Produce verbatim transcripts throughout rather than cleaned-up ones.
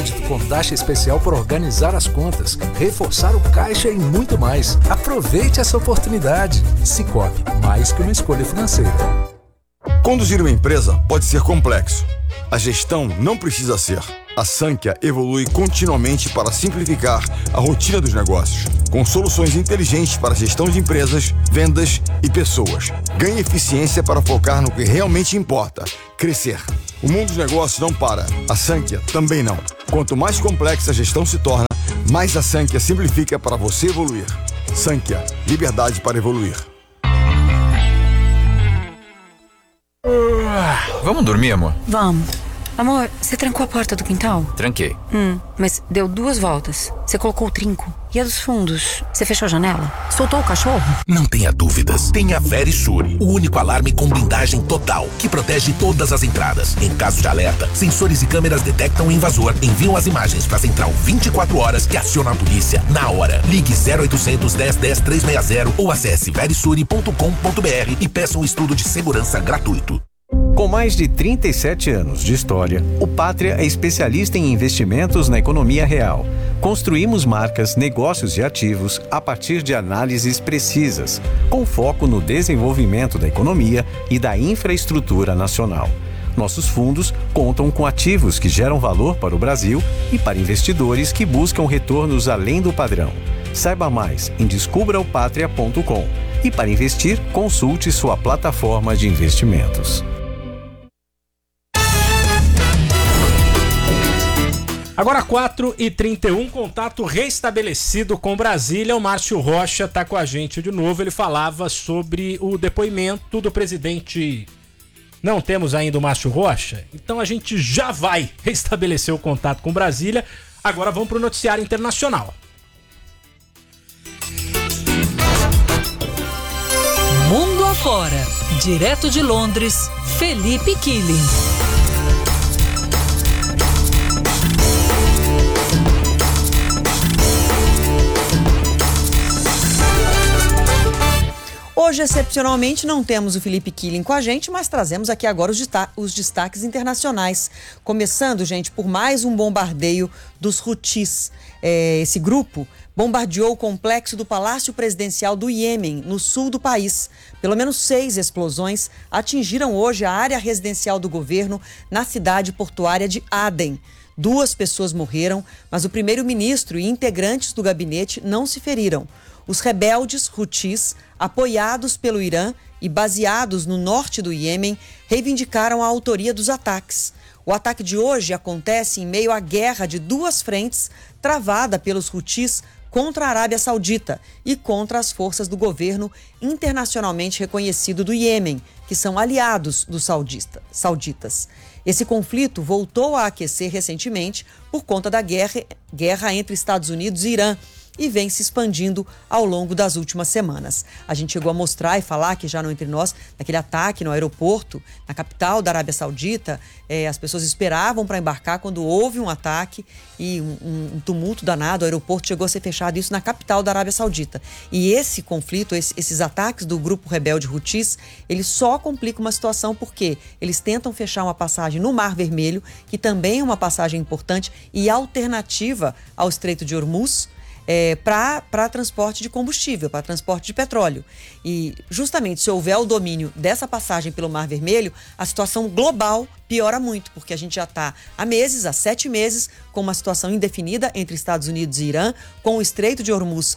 crédito com taxa especial para organizar as contas, reforçar o caixa e muito mais. Aproveite essa oportunidade. Sicoob, mais que uma escolha financeira. Conduzir uma empresa pode ser complexo. A gestão não precisa ser. A Sankhya evolui continuamente para simplificar a rotina dos negócios, com soluções inteligentes para gestão de empresas, vendas e pessoas. Ganhe eficiência para focar no que realmente importa: crescer. O mundo dos negócios não para. A Sankhya também não. Quanto mais complexa a gestão se torna, mais a Sankhya simplifica para você evoluir. Sankhya, liberdade para evoluir. Vamos dormir, amor? Vamos. Amor, você trancou a porta do quintal? Tranquei. Hum, mas deu duas voltas. Você colocou o trinco. E a dos fundos? Você fechou a janela? Soltou o cachorro? Não tenha dúvidas. Tenha a Verisure, o único alarme com blindagem total, que protege todas as entradas. Em caso de alerta, sensores e câmeras detectam o invasor, enviam as imagens para a central vinte e quatro horas que aciona a polícia na hora. Ligue zero oitocentos, dez, dez, trezentos e sessenta ou acesse verisure ponto com ponto br e peça um estudo de segurança gratuito. Com mais de trinta e sete anos de história, o Pátria é especialista em investimentos na economia real. Construímos marcas, negócios e ativos a partir de análises precisas, com foco no desenvolvimento da economia e da infraestrutura nacional. Nossos fundos contam com ativos que geram valor para o Brasil e para investidores que buscam retornos além do padrão. Saiba mais em descubra o pátria ponto com e, para investir, consulte sua plataforma de investimentos. Agora quatro e trinta e um, contato restabelecido com Brasília. O Márcio Rocha está com a gente de novo. Ele falava sobre o depoimento do presidente. Não temos ainda o Márcio Rocha? Então a gente já vai restabelecer o contato com Brasília. Agora vamos para o noticiário internacional. Mundo afora, direto de Londres, Felipe Killing. Hoje, excepcionalmente, não temos o Felipe Killing com a gente, mas trazemos aqui agora os, desta- os destaques internacionais. Começando, gente, por mais um bombardeio dos Houthis. É, esse grupo bombardeou o complexo do Palácio Presidencial do Iêmen, no sul do país. Pelo menos seis explosões atingiram hoje a área residencial do governo na cidade portuária de Aden. Duas pessoas morreram, mas o primeiro-ministro e integrantes do gabinete não se feriram. Os rebeldes Houthis, apoiados pelo Irã e baseados no norte do Iêmen, reivindicaram a autoria dos ataques. O ataque de hoje acontece em meio à guerra de duas frentes travada pelos Houthis contra a Arábia Saudita e contra as forças do governo internacionalmente reconhecido do Iêmen, que são aliados dos saudita, sauditas. Esse conflito voltou a aquecer recentemente por conta da guerra, guerra entre Estados Unidos e Irã, e vem se expandindo ao longo das últimas semanas. A gente chegou a mostrar e falar aqui já no Entre Nós, daquele ataque no aeroporto, na capital da Arábia Saudita. É, as pessoas esperavam para embarcar quando houve um ataque e um, um tumulto danado. O aeroporto chegou a ser fechado, isso na capital da Arábia Saudita. E esse conflito, esse, esses ataques do grupo rebelde Houthis, eles só complicam uma situação porque eles tentam fechar uma passagem no Mar Vermelho, que também é uma passagem importante e alternativa ao Estreito de Hormuz, É, para transporte de combustível, para transporte de petróleo. E justamente se houver o domínio dessa passagem pelo Mar Vermelho, a situação global piora muito, porque a gente já está há meses, há sete meses, com uma situação indefinida entre Estados Unidos e Irã, com o Estreito de Hormuz,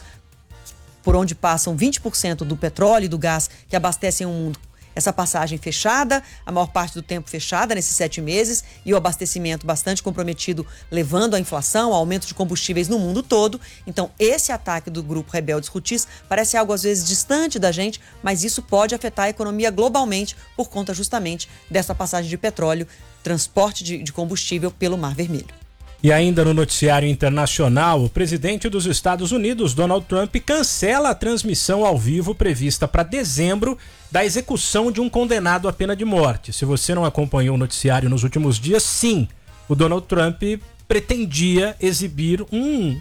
por onde passam vinte por cento do petróleo e do gás que abastecem o mundo. Essa passagem fechada, a maior parte do tempo fechada nesses sete meses, e o abastecimento bastante comprometido, levando à inflação, ao aumento de combustíveis no mundo todo. Então, esse ataque do grupo rebeldes Houthis parece algo às vezes distante da gente, mas isso pode afetar a economia globalmente por conta justamente dessa passagem de petróleo, transporte de, de combustível pelo Mar Vermelho. E ainda no noticiário internacional, o presidente dos Estados Unidos, Donald Trump, cancela a transmissão ao vivo prevista para dezembro da execução de um condenado à pena de morte. Se você não acompanhou o noticiário nos últimos dias, sim, o Donald Trump pretendia exibir um...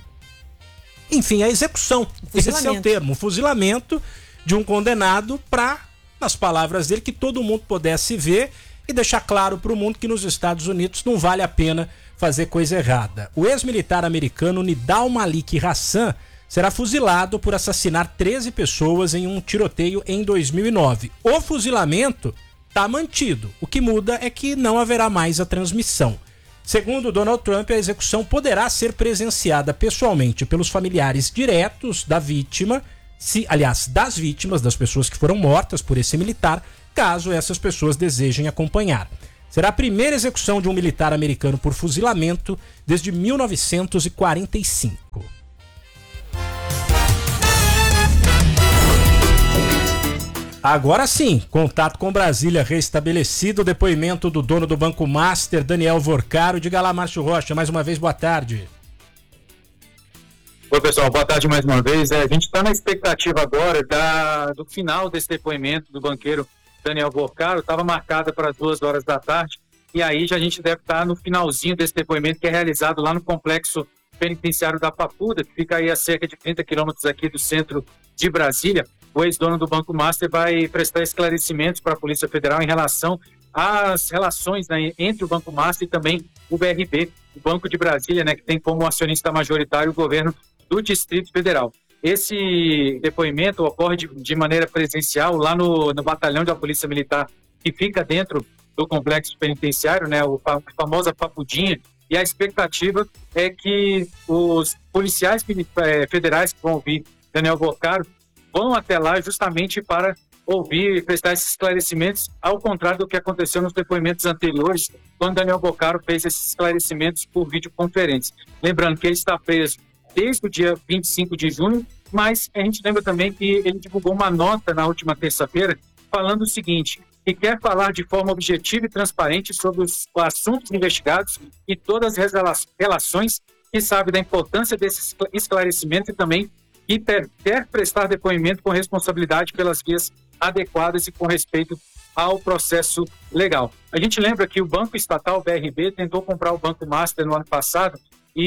Enfim, a execução, esse é o termo, um fuzilamento de um condenado para, nas palavras dele, que todo mundo pudesse ver e deixar claro para o mundo que nos Estados Unidos não vale a pena fazer coisa errada. O ex-militar americano Nidal Malik Hassan será fuzilado por assassinar treze pessoas em um tiroteio em dois mil e nove. O fuzilamento está mantido. O que muda é que não haverá mais a transmissão. Segundo Donald Trump, a execução poderá ser presenciada pessoalmente pelos familiares diretos da vítima, se, aliás, das vítimas, das pessoas que foram mortas por esse militar, caso essas pessoas desejem acompanhar. Será a primeira execução de um militar americano por fuzilamento desde mil novecentos e quarenta e cinco. Agora sim, contato com Brasília restabelecido, o depoimento do dono do Banco Master, Daniel Vorcaro. Diga lá, Márcio Rocha, mais uma vez, boa tarde. Oi, pessoal, boa tarde mais uma vez. É, a gente está na expectativa agora da, do final desse depoimento do banqueiro Daniel Vorcaro. Estava marcada para as duas horas da tarde, e aí já a gente deve estar no finalzinho desse depoimento, que é realizado lá no complexo penitenciário da Papuda, que fica aí a cerca de trinta quilômetros aqui do centro de Brasília. O ex-dono do Banco Master vai prestar esclarecimentos para a Polícia Federal em relação às relações, né, entre o Banco Master e também o B R B, o Banco de Brasília, né, que tem como acionista majoritário o governo do Distrito Federal. Esse depoimento ocorre de, de maneira presencial lá no, no batalhão da Polícia Militar, que fica dentro do complexo penitenciário, né, o, a famosa Papudinha, e a expectativa é que os policiais federais que vão ouvir Daniel Vorcaro vão até lá justamente para ouvir e prestar esses esclarecimentos, ao contrário do que aconteceu nos depoimentos anteriores, quando Daniel Vorcaro fez esses esclarecimentos por videoconferência. Lembrando que ele está preso desde o dia vinte e cinco de junho, mas a gente lembra também que ele divulgou uma nota na última terça-feira falando o seguinte, que quer falar de forma objetiva e transparente sobre os assuntos investigados e todas as relações, que sabe da importância desses esclarecimentos e também e quer prestar depoimento com responsabilidade pelas vias adequadas e com respeito ao processo legal. A gente lembra que o Banco Estatal, o B R B, tentou comprar o Banco Master no ano passado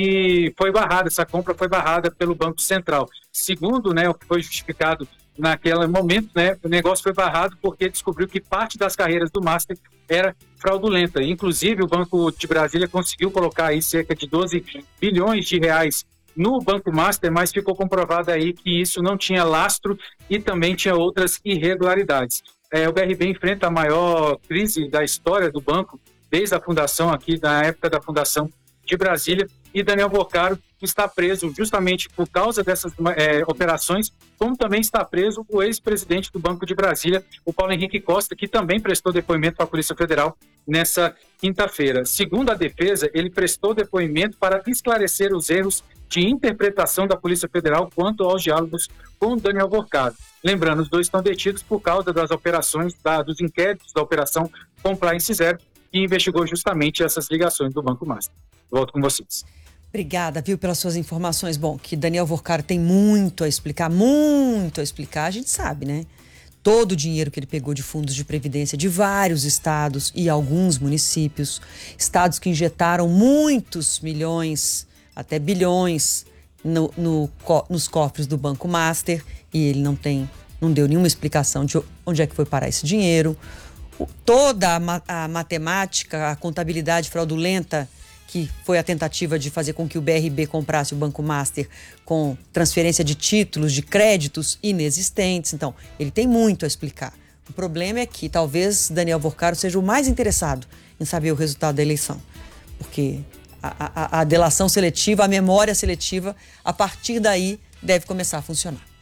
e foi barrada, essa compra foi barrada pelo Banco Central. Segundo, né, o que foi justificado naquele momento, né, o negócio foi barrado porque descobriu que parte das carreiras do Master era fraudulenta. Inclusive, o Banco de Brasília conseguiu colocar aí cerca de doze bilhões de reais no Banco Master, mas ficou comprovado aí que isso não tinha lastro e também tinha outras irregularidades. É, o B R B enfrenta a maior crise da história do banco, desde a fundação aqui, da época da fundação de Brasília, e Daniel Vorcaro está preso justamente por causa dessas é, operações, como também está preso o ex-presidente do Banco de Brasília, o Paulo Henrique Costa, que também prestou depoimento para a Polícia Federal nessa quinta-feira. Segundo a defesa, ele prestou depoimento para esclarecer os erros de interpretação da Polícia Federal quanto aos diálogos com Daniel Vorcaro. Lembrando, os dois estão detidos por causa das operações, da, dos inquéritos da Operação Compliance Zero, que investigou justamente essas ligações do Banco Master. Volto com vocês. Obrigada, viu, pelas suas informações. Bom, que Daniel Vorcaro tem muito a explicar, muito a explicar, a gente sabe, né? Todo o dinheiro que ele pegou de fundos de previdência de vários estados e alguns municípios, estados que injetaram muitos milhões, até bilhões, no, no, nos cofres do Banco Master, e ele não tem, não deu nenhuma explicação de onde é que foi parar esse dinheiro. O, toda a, a matemática, a contabilidade fraudulenta, que foi a tentativa de fazer com que o B R B comprasse o Banco Master com transferência de títulos, de créditos inexistentes. Então, ele tem muito a explicar. O problema é que talvez Daniel Vorcaro seja o mais interessado em saber o resultado da eleição. Porque a, a, a delação seletiva, a memória seletiva, a partir daí deve começar a funcionar.